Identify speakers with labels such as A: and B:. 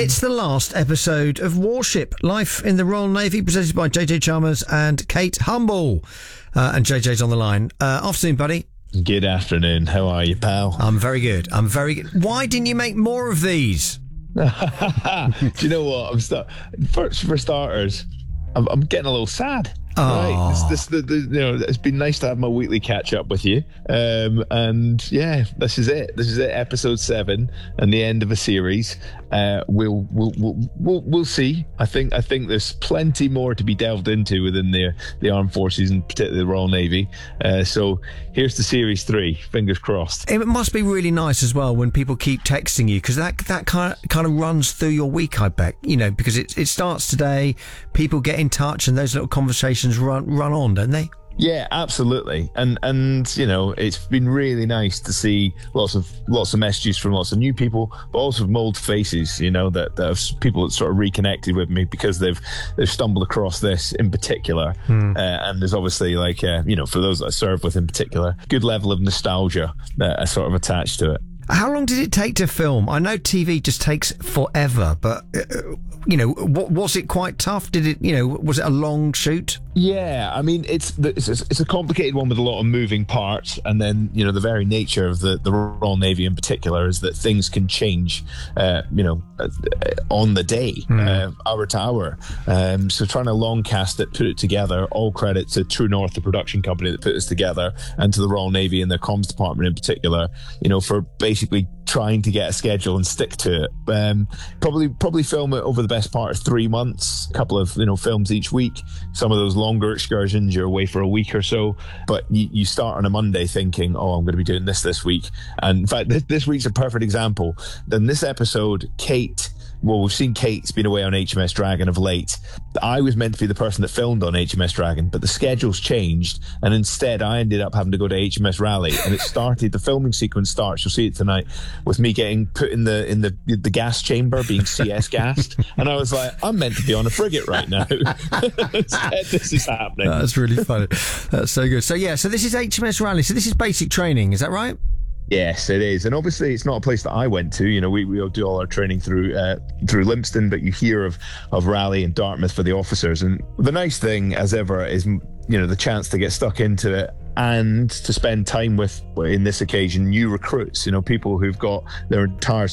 A: It's the last episode of Warship, Life in the Royal Navy, presented by JJ Chalmers and Kate Humble. And JJ's on the line. Afternoon, buddy.
B: Good afternoon. How are you, pal?
A: I'm very good. Why didn't you make more of these?
B: Do you know what? For starters, I'm getting a little sad. Right, it's been nice to have my weekly catch up with you, and yeah, this is it. This is it, episode 7, and the end of a series. We'll see. I think there's plenty more to be delved into within the armed forces, and particularly the Royal Navy. So here's to series 3. Fingers crossed.
A: It must be really nice as well when people keep texting you, because that kind of runs through your week, I bet. You know, because it starts today. People get in touch, and those little conversations run on, don't they?
B: Yeah, absolutely. And you know, it's been really nice to see lots of messages from lots of new people, but also from old faces, you know, that have people that sort of reconnected with me because they've stumbled across this in particular. And there's obviously, like, you know, for those that I serve with in particular, good level of nostalgia that are sort of attached to it.
A: How long did it take to film? I know TV just takes forever, but you know, was it quite tough? Did it, you know, was it a long shoot?
B: Yeah, I mean, it's a complicated one with a lot of moving parts, and then, you know, the very nature of the Royal Navy in particular is that things can change, you know, on the day, hour to hour. So trying to long cast it, put it together, all credit to True North, the production company that put this together, and to the Royal Navy and their comms department in particular, you know, for basically trying to get a schedule and stick to it. Probably film it over the best part of 3 months, a couple of, you know, films each week. Some of those longer excursions, you're away for a week or so, but you start on a Monday thinking, oh, I'm going to be doing this week. And in fact, this week's a perfect example. Then this episode, we've seen Kate's been away on HMS Dragon of late. I was meant to be the person that filmed on HMS Dragon, but the schedule's changed, and instead I ended up having to go to HMS Raleigh, and the filming sequence starts, you'll see it tonight, with me getting put in the gas chamber, being CS gassed, and I was like, I'm meant to be on a frigate right now. Instead, this is happening.
A: That's really funny. That's so good. So this is HMS Raleigh. So this is basic training, is that right?
B: Yes, it is. And obviously it's not a place that I went to. You know, we all do all our training through Lympstone, but you hear of Raleigh and Dartmouth for the officers. And the nice thing, as ever, is, you know, the chance to get stuck into it and to spend time with, in this occasion, new recruits, you know, people who've got their entire